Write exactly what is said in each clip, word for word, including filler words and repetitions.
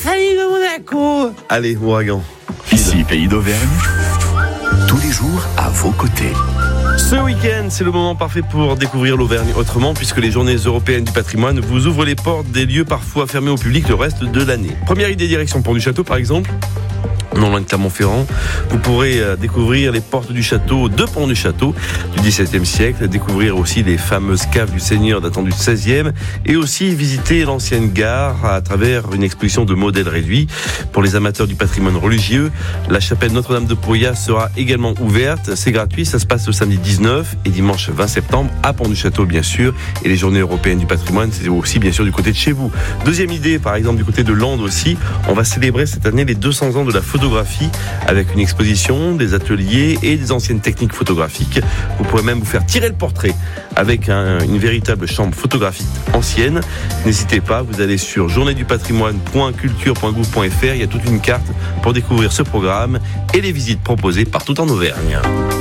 famille de Monaco. Allez, ouragan. Ici, Pays d'Auvergne, tous les jours à vos côtés. Ce week-end, c'est le moment parfait pour découvrir l'Auvergne autrement, puisque les journées européennes du patrimoine vous ouvrent les portes des lieux parfois fermés au public le reste de l'année. Première idée, direction Pont du Château par exemple. Non loin de Clermont-Ferrand, vous pourrez découvrir les portes du château, de Pont du Château du dix-septième siècle, découvrir aussi les fameuses caves du Seigneur datant du seizième et aussi visiter l'ancienne gare à travers une exposition de modèles réduits. Pour les amateurs du patrimoine religieux, la chapelle Notre-Dame de Pauillac sera également ouverte. C'est gratuit, ça se passe le samedi dix-neuf et dimanche vingt septembre à Pont du Château bien sûr. Et les journées européennes du patrimoine, c'est aussi bien sûr du côté de chez vous. Deuxième idée, par exemple du côté de Londres aussi, on va célébrer cette année les deux cents ans de la photographie avec une exposition, des ateliers et des anciennes techniques photographiques. Vous pourrez même vous faire tirer le portrait avec un, une véritable chambre photographique ancienne. N'hésitez pas, vous allez sur journée du patrimoine point culture point gouv point f r. Il y a toute une carte pour découvrir ce programme et les visites proposées partout en Auvergne.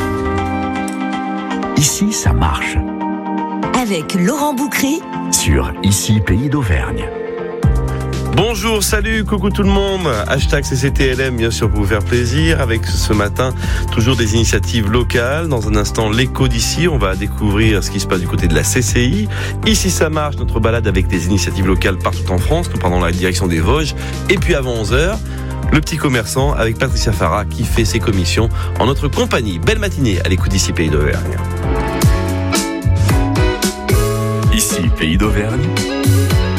Ici, ça marche. Avec Laurent Boucry Sur Ici, Pays d'Auvergne. Bonjour, salut, coucou tout le monde. Hashtag C C T L M, bien sûr, pour vous faire plaisir. Avec ce matin, toujours des initiatives locales. Dans un instant, l'écho d'ici. On va découvrir ce qui se passe du côté de la C C I. Ici, ça marche, notre balade avec des initiatives locales partout en France. Nous prenons la direction des Vosges. Et puis avant onze heures, le petit commerçant avec Patricia Farah qui fait ses commissions en notre compagnie. Belle matinée à l'écoute d'ici, Pays d'Auvergne. Ici, Pays d'Auvergne.